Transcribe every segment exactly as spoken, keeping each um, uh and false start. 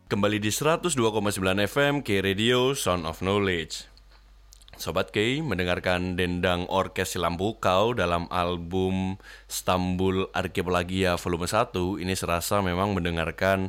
Kembali di seratus dua koma sembilan F M K Radio Sound of Knowledge. Sobat K mendengarkan Dendang Orkes Silampukau dalam album Stambul Archipelagia volume satu. Ini serasa memang mendengarkan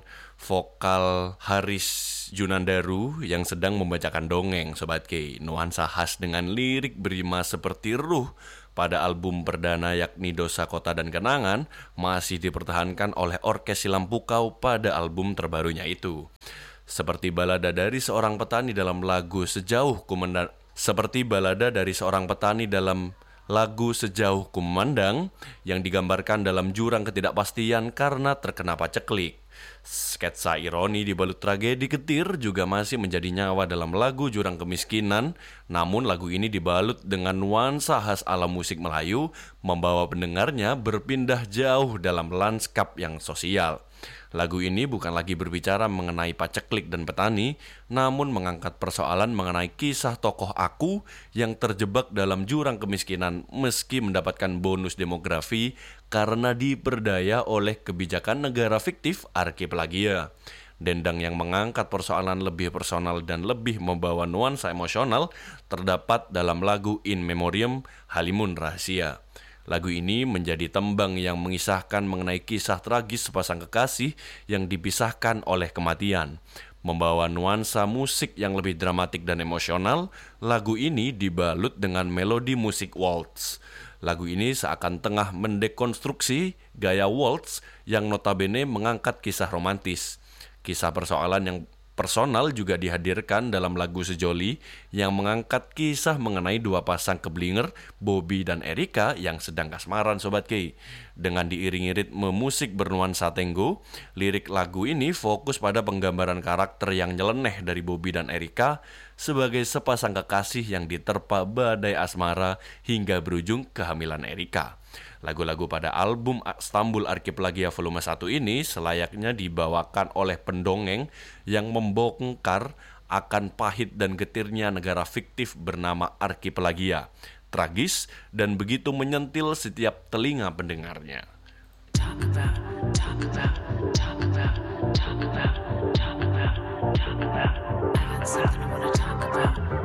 vokal Haris Junandaru yang sedang membacakan dongeng, Sobat K. Nuansa khas dengan lirik berima seperti ruh pada album perdana yakni Dosa Kota dan Kenangan masih dipertahankan oleh Orkes Silampukau pada album terbarunya itu. Seperti balada dari seorang petani dalam lagu Sejauh Kumandang, seperti balada dari seorang petani dalam lagu Sejauh Kumandang yang digambarkan dalam jurang ketidakpastian karena terkena paceklik. Sketsa ironi dibalut tragedi getir juga masih menjadi nyawa dalam lagu Jurang Kemiskinan. Namun lagu ini dibalut dengan nuansa khas alam musik Melayu, membawa pendengarnya berpindah jauh dalam lanskap yang sosial. Lagu ini bukan lagi berbicara mengenai paceklik dan petani, namun mengangkat persoalan mengenai kisah tokoh aku yang terjebak dalam jurang kemiskinan meski mendapatkan bonus demografi karena diperdaya oleh kebijakan negara fiktif Archipelagia. Dendang yang mengangkat persoalan lebih personal dan lebih membawa nuansa emosional terdapat dalam lagu In Memoriam Halimun Rahasia. Lagu ini menjadi tembang yang mengisahkan mengenai kisah tragis sepasang kekasih yang dipisahkan oleh kematian. Membawa nuansa musik yang lebih dramatik dan emosional, lagu ini dibalut dengan melodi musik waltz. Lagu ini seakan tengah mendekonstruksi gaya waltz yang notabene mengangkat kisah romantis. Kisah persoalan yang personal juga dihadirkan dalam lagu Sejoli yang mengangkat kisah mengenai dua pasang keblinger, Bobby dan Erika yang sedang kasmaran, Sobat K. Dengan diiringi ritme musik bernuansa tango, lirik lagu ini fokus pada penggambaran karakter yang nyeleneh dari Bobby dan Erika sebagai sepasang kekasih yang diterpa badai asmara hingga berujung kehamilan Erika. Lagu-lagu pada album Stambul Archipelagia volume satu ini selayaknya dibawakan oleh pendongeng yang membongkar akan pahit dan getirnya negara fiktif bernama Archipelagia. Tragis dan begitu menyentil setiap telinga pendengarnya. Talk about, talk about, talk about, talk about, talk about, talk about. I got something I wanna talk about.